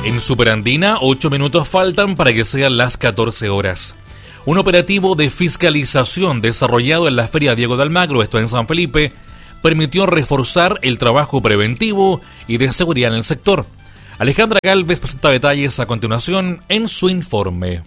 En Superandina, 8 minutos faltan para que sean las 14 horas. Un operativo de fiscalización desarrollado en la Feria Diego de Almagro, esto en San Felipe, permitió reforzar el trabajo preventivo y de seguridad en el sector. Alejandra Galvez presenta detalles a continuación en su informe.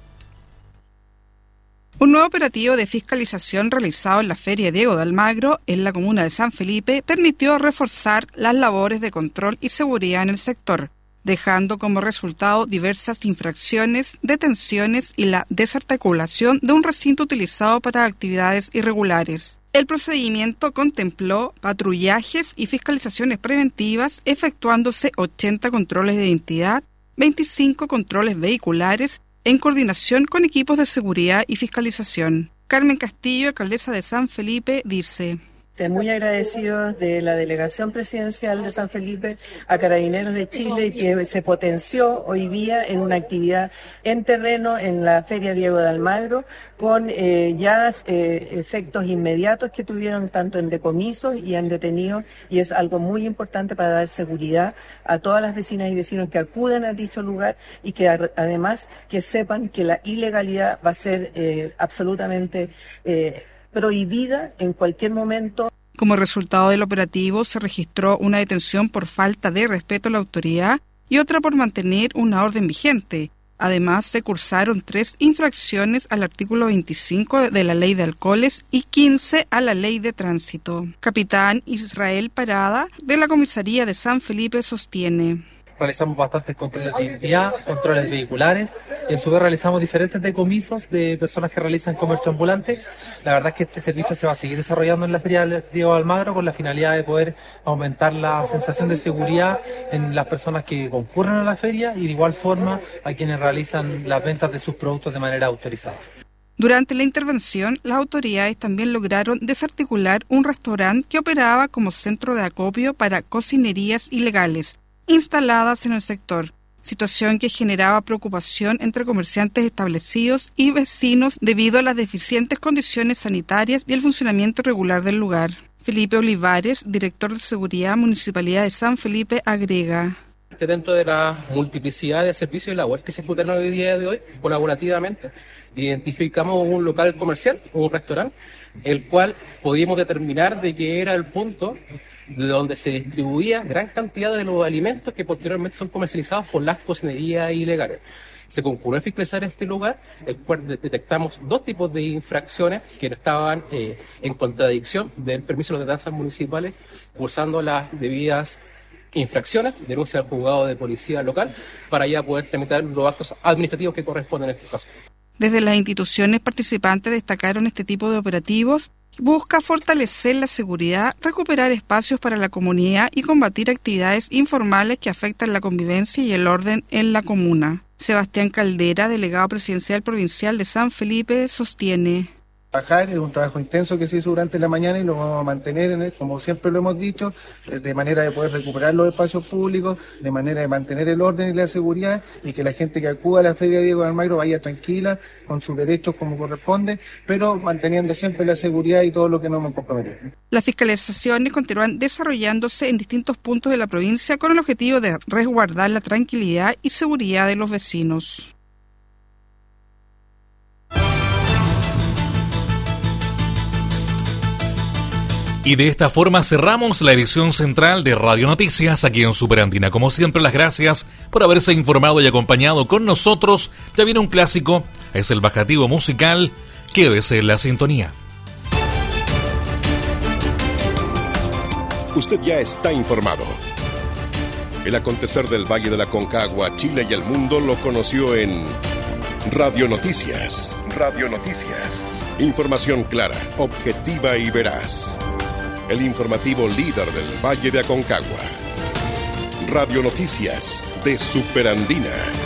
Un nuevo operativo de fiscalización realizado en la Feria Diego de Almagro, en la comuna de San Felipe, permitió reforzar las labores de control y seguridad en el sector, dejando como resultado diversas infracciones, detenciones y la desarticulación de un recinto utilizado para actividades irregulares. El procedimiento contempló patrullajes y fiscalizaciones preventivas, efectuándose 80 controles de identidad, 25 controles vehiculares, en coordinación con equipos de seguridad y fiscalización. Carmen Castillo, alcaldesa de San Felipe, dice: Muy agradecidos de la Delegación Presidencial de San Felipe a Carabineros de Chile, y que se potenció hoy día en una actividad en terreno en la Feria Diego de Almagro, con efectos inmediatos que tuvieron tanto en decomisos y en detenidos, y es algo muy importante para dar seguridad a todas las vecinas y vecinos que acudan a dicho lugar, y que además que sepan que la ilegalidad va a ser absolutamente prohibida en cualquier momento. Como resultado del operativo se registró una detención por falta de respeto a la autoridad y otra por mantener una orden vigente. Además, se cursaron 3 infracciones al artículo 25 de la Ley de Alcoholes y 15 a la Ley de Tránsito. Capitán Israel Parada, de la Comisaría de San Felipe, sostiene: realizamos bastantes controles de identidad, controles vehiculares, y en su vez realizamos diferentes decomisos de personas que realizan comercio ambulante. La verdad es que este servicio se va a seguir desarrollando en la Feria Diego de Almagro con la finalidad de poder aumentar la sensación de seguridad en las personas que concurren a la feria, y de igual forma a quienes realizan las ventas de sus productos de manera autorizada. Durante la intervención, las autoridades también lograron desarticular un restaurante que operaba como centro de acopio para cocinerías ilegales instaladas en el sector, situación que generaba preocupación entre comerciantes establecidos y vecinos debido a las deficientes condiciones sanitarias y el funcionamiento irregular del lugar. Felipe Olivares, director de Seguridad Municipalidad de San Felipe, agrega: dentro de la multiplicidad de servicios y labores que se ejecutan hoy día de hoy, colaborativamente, identificamos un local comercial, un restaurante, el cual podíamos determinar de que era el punto de donde se distribuía gran cantidad de los alimentos que posteriormente son comercializados por las cocinerías ilegales. Se concurrió a fiscalizar este lugar, el cual detectamos 2 tipos de infracciones que estaban en contradicción del permiso de ordenanzas municipales, cursando las debidas infracciones, denuncia al juzgado de policía local, para ya poder tramitar los actos administrativos que corresponden en este caso. Desde las instituciones participantes destacaron este tipo de operativos. Busca fortalecer la seguridad, recuperar espacios para la comunidad y combatir actividades informales que afectan la convivencia y el orden en la comuna. Sebastián Caldera, delegado presidencial provincial de San Felipe, sostiene: Es un trabajo intenso que se hizo durante la mañana y lo vamos a mantener, como siempre lo hemos dicho, de manera de poder recuperar los espacios públicos, de manera de mantener el orden y la seguridad, y que la gente que acuda a la Feria Diego de Almagro vaya tranquila, con sus derechos como corresponde, pero manteniendo siempre la seguridad y todo lo que nos hemos comprometido. Las fiscalizaciones continúan desarrollándose en distintos puntos de la provincia con el objetivo de resguardar la tranquilidad y seguridad de los vecinos. Y de esta forma cerramos la edición central de Radio Noticias aquí en Superandina. Como siempre, las gracias por haberse informado y acompañado con nosotros. Ya viene un clásico, es el bajativo musical. Quédese en la sintonía. Usted ya está informado. El acontecer del Valle de la Aconcagua, Chile y el mundo lo conoció en Radio Noticias. Radio Noticias. Información clara, objetiva y veraz. El informativo líder del Valle de Aconcagua. Radio Noticias de Superandina.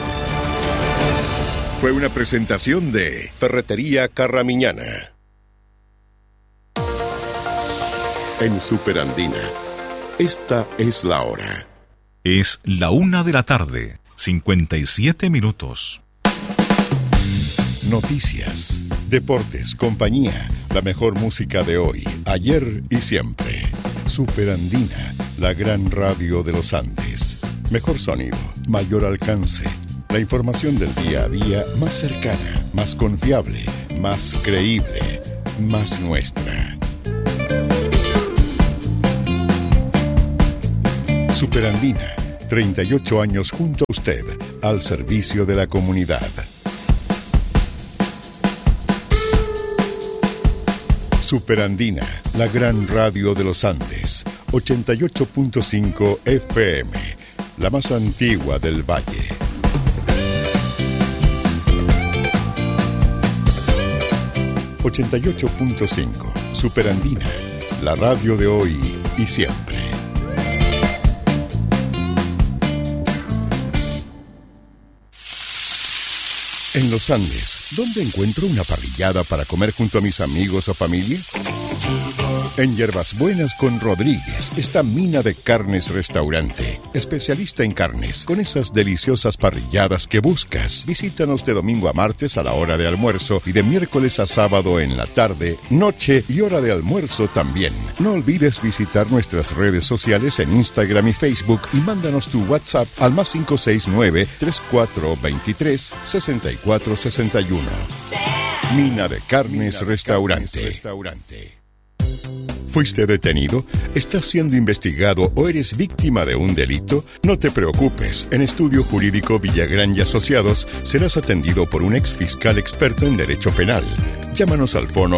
Fue una presentación de Ferretería Carramiñana. En Superandina, esta es la hora. Es la 1:00 57 minutos. Noticias, deportes, compañía, la mejor música de hoy, ayer y siempre. Superandina, la gran radio de los Andes. Mejor sonido, mayor alcance. La información del día a día más cercana, más confiable, más creíble, más nuestra. Superandina, 38 años junto a usted, al servicio de la comunidad. Superandina, la gran radio de los Andes, 88.5 FM, la más antigua del valle. ...88.5... Superandina... ...la radio de hoy y siempre. En los Andes, ¿dónde encuentro una parrillada para comer junto a mis amigos o familia? En Hierbas Buenas con Rodríguez está Mina de Carnes Restaurante, especialista en carnes, con esas deliciosas parrilladas que buscas. Visítanos de domingo a martes a la hora de almuerzo y de miércoles a sábado en la tarde, noche y hora de almuerzo también. No olvides visitar nuestras redes sociales en Instagram y Facebook y mándanos tu WhatsApp al +569 3423 6461. Mina de Carnes Restaurante. ¿Fuiste detenido? ¿Estás siendo investigado o eres víctima de un delito? No te preocupes. En Estudio Jurídico Villagrán y Asociados serás atendido por un exfiscal experto en derecho penal. Llámanos al fono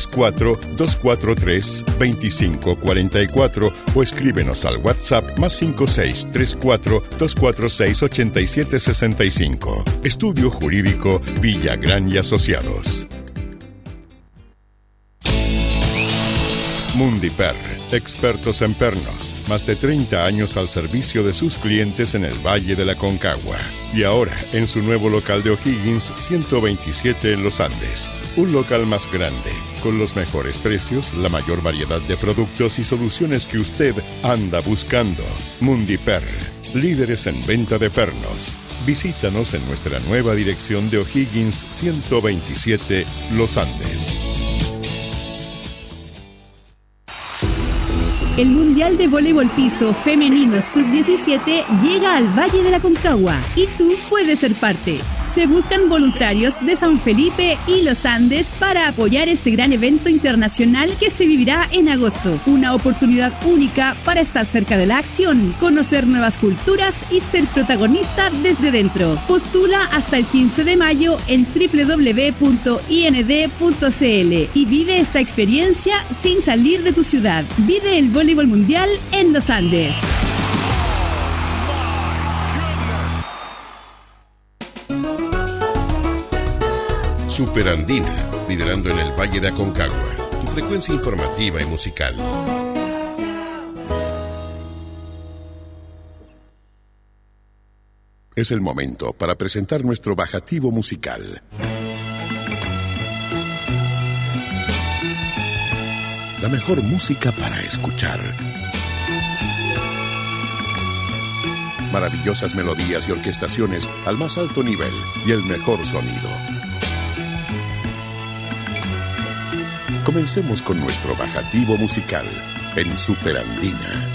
34-243-2544 o escríbenos al WhatsApp +5634-246-8765. Estudio Jurídico Villagrán y Asociados. Mundiper, expertos en pernos, más de 30 años al servicio de sus clientes en el Valle de la Concagua. Y ahora, en su nuevo local de O'Higgins, 127 en Los Andes. Un local más grande, con los mejores precios, la mayor variedad de productos y soluciones que usted anda buscando. Mundiper, líderes en venta de pernos. Visítanos en nuestra nueva dirección de O'Higgins, 127, Los Andes. El Mundial de Voleibol Piso Femenino Sub-17 llega al Valle de la Concagua y tú puedes ser parte. Se buscan voluntarios de San Felipe y Los Andes para apoyar este gran evento internacional que se vivirá en agosto. Una oportunidad única para estar cerca de la acción, conocer nuevas culturas y ser protagonista desde dentro. Postula hasta el 15 de mayo en www.ind.cl y vive esta experiencia sin salir de tu ciudad. Vive el voleibol mundial en Los Andes. Superandina, liderando en el Valle de Aconcagua, tu frecuencia informativa y musical. Es el momento para presentar nuestro bajativo musical. La mejor música para escuchar. Maravillosas melodías y orquestaciones al más alto nivel y el mejor sonido. Comencemos con nuestro bajativo musical en Superandina.